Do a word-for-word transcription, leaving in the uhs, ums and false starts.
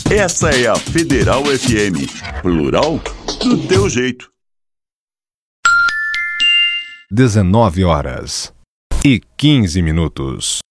Essa é a Federal F M. Plural do teu jeito. dezenove horas e quinze minutos.